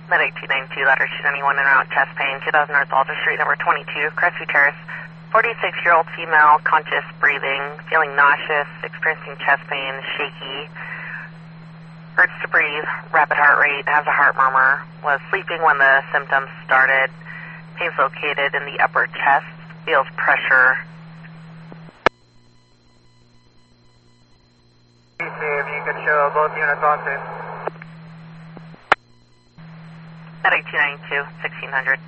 Medic 292, ladder 291 en route, chest pain, 2000 North Alder Street, number 22, Crestview Terrace. 46-year-old female, conscious, breathing, feeling nauseous, experiencing chest pain, shaky, hurts to breathe, rapid heart rate, has a heart murmur, was sleeping when the symptoms started, pain's located in the upper chest, feels pressure. If you could show both units on scene. Medic 292, 1600.